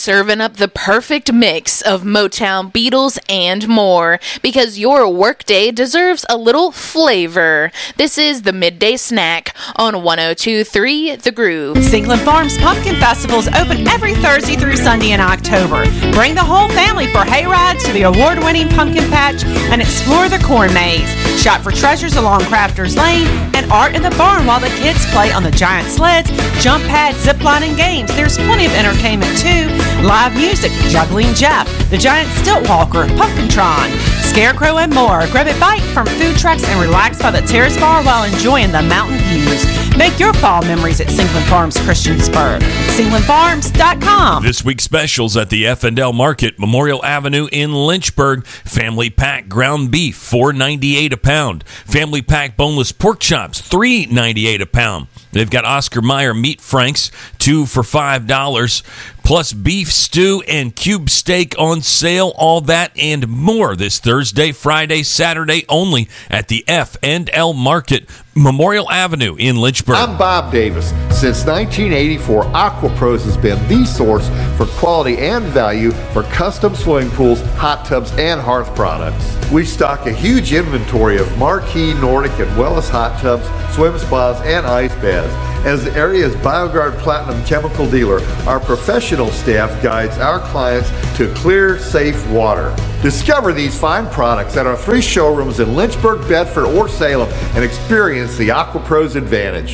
serving up the perfect mix of Motown, Beatles, and more, because your workday deserves a little flavor. This is the Midday Snack on 102.3 The Groove. Sinkland Farms Pumpkin Festival is open every Thursday through Sunday in October. Bring the whole family for hay rides to the award-winning pumpkin patch and explore the corn maze. Shop for treasures along Crafters Lane and art in the barn while the kids play on the giant sleds, jump pads, zip lining games. There's plenty of entertainment too. Live music, Juggling Jeff, the giant stilt walker, Pumpkintron, Scarecrow, and more. Grab a bite from food trucks and relax by the terrace bar while enjoying the mountain views. Make your fall memories at Sinkland Farms Christiansburg. SinklandFarms.com. This week's specials at the F&L Market, Memorial Avenue in Lynchburg. Family pack ground beef, $4.98 a pound. Family pack boneless pork chops, $3.98 a pound. They've got Oscar Mayer meat franks, 2 for $5, plus beef stew and cube steak on sale. All that and more this Thursday, Friday, Saturday only at the F&L Market, Memorial Avenue in Lynchburg. I'm Bob Davis. Since 1984, AquaPros has been the source for quality and value for custom swimming pools, hot tubs, and hearth products. We stock a huge inventory of marquee Nordic and Wellness hot tubs, swim spas, and ice baths. As the area's BioGuard Platinum chemical dealer, our professional staff guides our clients to clear, safe water. Discover these fine products at our 3 showrooms in Lynchburg, Bedford, or Salem and experience the AquaPros advantage.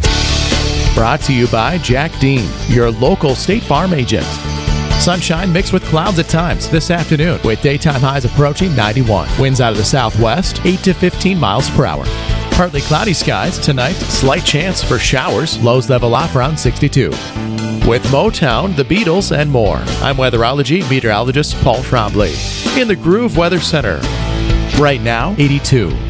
Brought to you by Jack Dean, your local State Farm agent. Sunshine mixed with clouds at times this afternoon, with daytime highs approaching 91. Winds out of the southwest, 8 to 15 miles per hour. Partly cloudy skies tonight, slight chance for showers, lows level off around 62. With Motown, the Beatles, and more, I'm weatherology meteorologist Paul Trombley in the Groove Weather Center. Right now, 82.